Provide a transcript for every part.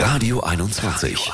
Radio 21.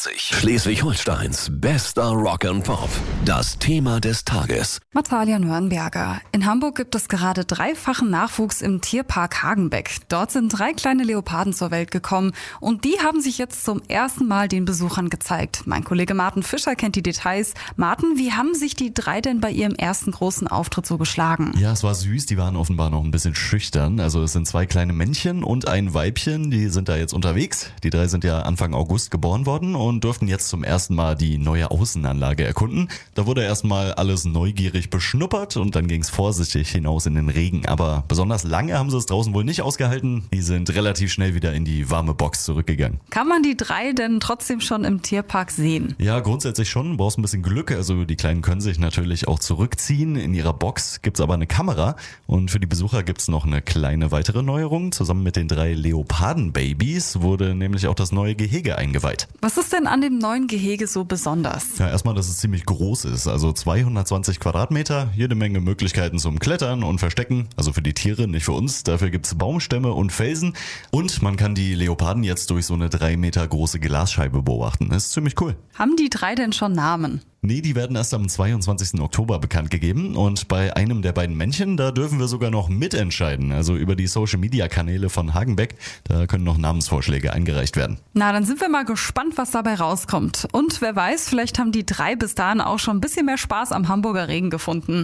Schleswig-Holsteins bester Rock and Pop. Das Thema des Tages. Natalia Nürnberger. In Hamburg gibt es gerade 3-fachen Nachwuchs im Tierpark Hagenbeck. Dort sind 3 kleine Leoparden zur Welt gekommen und die haben sich jetzt zum ersten Mal den Besuchern gezeigt. Mein Kollege Martin Fischer kennt die Details. Martin, wie haben sich die 3 denn bei ihrem ersten großen Auftritt so geschlagen? Ja, es war süß. Die waren offenbar noch ein bisschen schüchtern. Also es sind 2 kleine Männchen und ein Weibchen. Die sind da jetzt unterwegs. Die 3 sind ja Anfang August geboren worden und durften jetzt zum ersten Mal die neue Außenanlage erkunden. Da wurde erstmal alles neugierig beschnuppert und dann ging es vorsichtig hinaus in den Regen. Aber besonders lange haben sie es draußen wohl nicht ausgehalten. Die sind relativ schnell wieder in die warme Box zurückgegangen. Kann man die 3 denn trotzdem schon im Tierpark sehen? Ja, grundsätzlich schon. Du brauchst ein bisschen Glück. Also die Kleinen können sich natürlich auch zurückziehen. In ihrer Box gibt's aber eine Kamera und für die Besucher gibt's noch eine kleine weitere Neuerung. Zusammen mit den 3 Leoparden-Babys wurde nämlich auch das neue Gehege eingeweiht. Was ist denn an dem neuen Gehege so besonders? Ja, erstmal, dass es ziemlich groß ist. Also 220 Quadratmeter, jede Menge Möglichkeiten zum Klettern und Verstecken. Also für die Tiere, nicht für uns. Dafür gibt's Baumstämme und Felsen. Und man kann die Leoparden jetzt durch so eine 3 Meter große Glasscheibe beobachten. Das ist ziemlich cool. Haben die 3 denn schon Namen? Nee, die werden erst am 22. Oktober bekannt gegeben und bei einem der beiden Männchen, da dürfen wir sogar noch mitentscheiden. Also über die Social-Media-Kanäle von Hagenbeck, da können noch Namensvorschläge eingereicht werden. Na, dann sind wir mal gespannt, was dabei rauskommt. Und wer weiß, vielleicht haben die 3 bis dahin auch schon ein bisschen mehr Spaß am Hamburger Regen gefunden.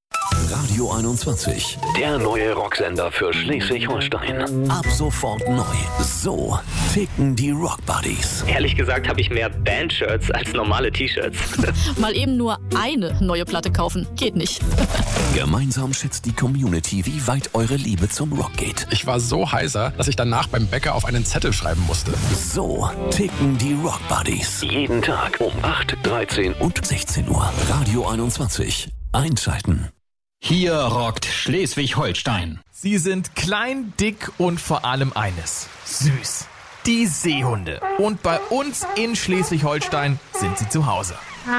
Radio 21, der neue Rocksender für Schleswig-Holstein. Ab sofort neu. So ticken die Rock Buddies. Ehrlich gesagt habe ich mehr Band-Shirts als normale T-Shirts. Mal eben nur eine neue Platte kaufen, geht nicht. Gemeinsam schätzt die Community, wie weit eure Liebe zum Rock geht. Ich war so heiser, dass ich danach beim Bäcker auf einen Zettel schreiben musste. So ticken die Rock Buddies. Jeden Tag um 8, 13 und 16 Uhr. Radio 21. Einschalten. Hier rockt Schleswig-Holstein. Sie sind klein, dick und vor allem eines: süß. Die Seehunde. Und bei uns in Schleswig-Holstein sind sie zu Hause.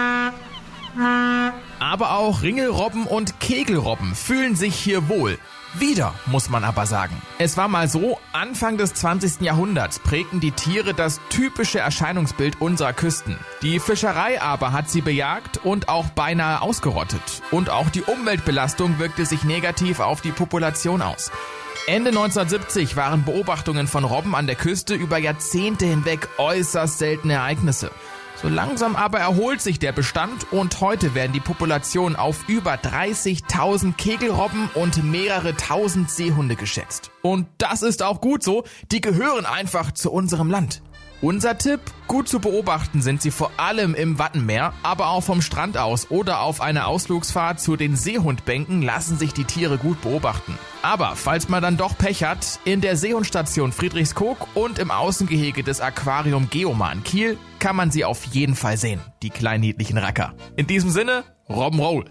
Aber auch Ringelrobben und Kegelrobben fühlen sich hier wohl. Wieder, muss man aber sagen. Es war mal so, Anfang des 20. Jahrhunderts prägten die Tiere das typische Erscheinungsbild unserer Küsten. Die Fischerei aber hat sie bejagt und auch beinahe ausgerottet. Und auch die Umweltbelastung wirkte sich negativ auf die Population aus. Ende 1970 waren Beobachtungen von Robben an der Küste über Jahrzehnte hinweg äußerst seltene Ereignisse. So langsam aber erholt sich der Bestand und heute werden die Populationen auf über 30.000 Kegelrobben und mehrere tausend Seehunde geschätzt. Und das ist auch gut so, die gehören einfach zu unserem Land. Unser Tipp: gut zu beobachten sind sie vor allem im Wattenmeer, aber auch vom Strand aus oder auf einer Ausflugsfahrt zu den Seehundbänken lassen sich die Tiere gut beobachten. Aber falls man dann doch Pech hat, in der Seehundstation Friedrichskoog und im Außengehege des Aquarium Geomar in Kiel kann man sie auf jeden Fall sehen, die kleinen niedlichen Racker. In diesem Sinne, Robbenroll.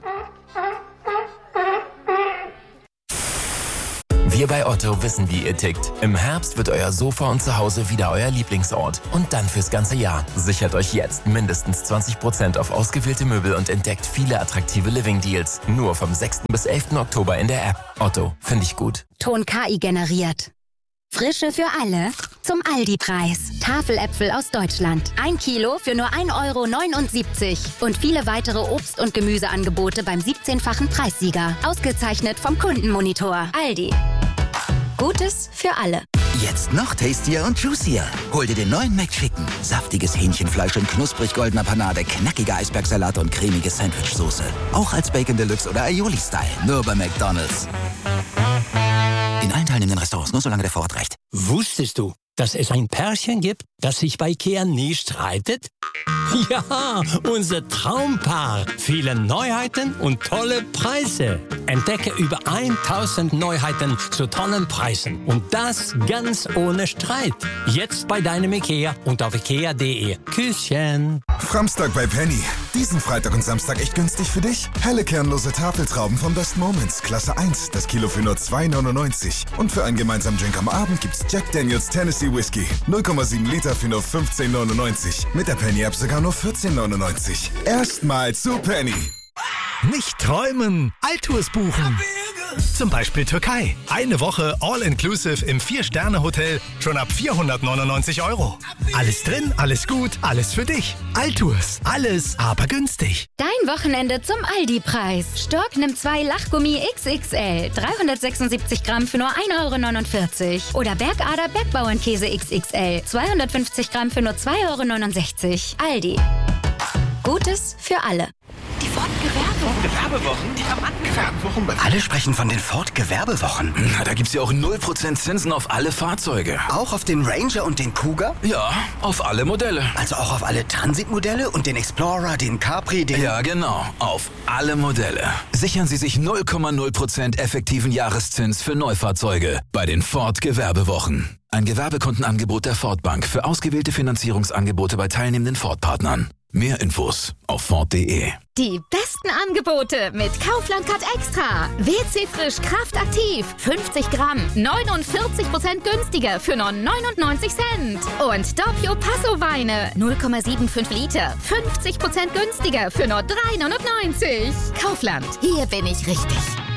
Wir bei Otto wissen, wie ihr tickt. Im Herbst wird euer Sofa und Zuhause wieder euer Lieblingsort. Und dann fürs ganze Jahr. Sichert euch jetzt mindestens 20% auf ausgewählte Möbel und entdeckt viele attraktive Living-Deals. Nur vom 6. bis 11. Oktober in der App. Otto, finde ich gut. Ton KI generiert. Frische für alle zum Aldi-Preis. Tafeläpfel aus Deutschland. 1 Kilo für nur 1,79 € Und viele weitere Obst- und Gemüseangebote beim 17-fachen Preissieger. Ausgezeichnet vom Kundenmonitor. Aldi. Gutes für alle. Jetzt noch tastier und juicier. Hol dir den neuen McChicken. Saftiges Hähnchenfleisch in knusprig goldener Panade, knackiger Eisbergsalat und cremige Sandwichsoße. Auch als Bacon Deluxe oder Aioli-Style. Nur bei McDonald's. In allen teilnehmenden Restaurants, nur solange der Vorrat reicht. Wusstest du, dass es ein Pärchen gibt, das sich bei IKEA nie streitet? Ja, unser Traumpaar. Viele Neuheiten und tolle Preise. Entdecke über 1000 Neuheiten zu tollen Preisen. Und das ganz ohne Streit. Jetzt bei deinem IKEA und auf ikea.de. Küsschen. Framstag bei Penny. Diesen Freitag und Samstag echt günstig für dich. Helle kernlose Tafeltrauben von Best Moments. Klasse 1. Das Kilo für nur 2,99 €. Und für einen gemeinsamen Drink am Abend gibt's Jack Daniels Tennessee Whiskey. 0,7 Liter für nur 15,99 €. Mit der Penny-App sogar nur 14,99 €. Erstmal zu Penny. Nicht träumen, Altours buchen. Zum Beispiel Türkei. Eine Woche All-Inclusive im 4-Sterne-Hotel schon ab 499 €. Alles drin, alles gut, alles für dich. Altours. Alles, aber günstig. Dein Wochenende zum Aldi-Preis. Stork nimmt 2 Lachgummi XXL. 376 Gramm für nur 1,49 €. Oder Bergader Bergbauernkäse XXL. 250 Gramm für nur 2,69 €. Aldi. Gutes für alle. Die Ford-Gewerbewochen, die haben angefangen. Alle sprechen von den Ford-Gewerbewochen. Na, da gibt's ja auch 0% Zinsen auf alle Fahrzeuge. Auch auf den Ranger und den Cougar? Ja, auf alle Modelle. Also auch auf alle Transit-Modelle und den Explorer, den Capri, den... Ja, genau, auf alle Modelle. Sichern Sie sich 0,0% effektiven Jahreszins für Neufahrzeuge bei den Ford-Gewerbewochen. Ein Gewerbekundenangebot der Ford Bank für ausgewählte Finanzierungsangebote bei teilnehmenden Ford-Partnern. Mehr Infos auf Ford.de. Die besten Angebote mit Kaufland Cut Extra. WC Frisch Kraft Aktiv. 50 Gramm. 49% günstiger für nur 99 Cent. Und Doppio Passo Weine. 0,75 Liter. 50% günstiger für nur 3,99 €. Kaufland. Hier bin ich richtig.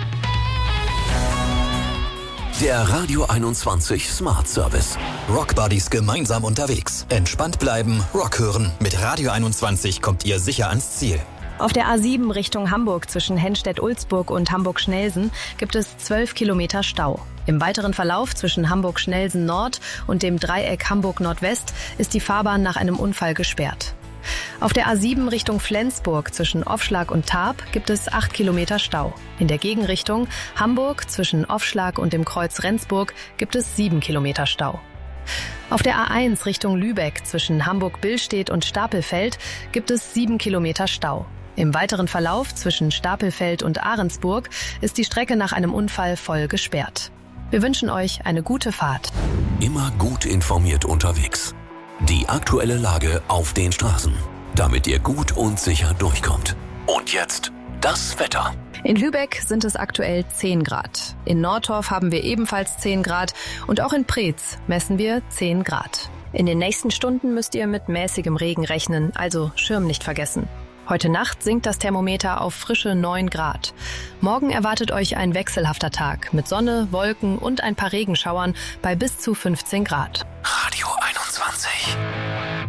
Der Radio 21 Smart Service. Rock Buddies gemeinsam unterwegs. Entspannt bleiben, Rock hören. Mit Radio 21 kommt ihr sicher ans Ziel. Auf der A7 Richtung Hamburg zwischen Henstedt-Ulzburg und Hamburg-Schnelsen gibt es 12 Kilometer Stau. Im weiteren Verlauf zwischen Hamburg-Schnelsen Nord und dem Dreieck Hamburg-Nordwest ist die Fahrbahn nach einem Unfall gesperrt. Auf der A7 Richtung Flensburg zwischen Offschlag und Tarp gibt es 8 Kilometer Stau. In der Gegenrichtung Hamburg zwischen Offschlag und dem Kreuz Rendsburg gibt es 7 Kilometer Stau. Auf der A1 Richtung Lübeck zwischen Hamburg-Billstedt und Stapelfeld gibt es 7 Kilometer Stau. Im weiteren Verlauf zwischen Stapelfeld und Ahrensburg ist die Strecke nach einem Unfall voll gesperrt. Wir wünschen euch eine gute Fahrt. Immer gut informiert unterwegs. Die aktuelle Lage auf den Straßen, damit ihr gut und sicher durchkommt. Und jetzt das Wetter. In Lübeck sind es aktuell 10 Grad. In Nordorf haben wir ebenfalls 10 Grad und auch in Preetz messen wir 10 Grad. In den nächsten Stunden müsst ihr mit mäßigem Regen rechnen, also Schirm nicht vergessen. Heute Nacht sinkt das Thermometer auf frische 9 Grad. Morgen erwartet euch ein wechselhafter Tag mit Sonne, Wolken und ein paar Regenschauern bei bis zu 15 Grad. Radio 21.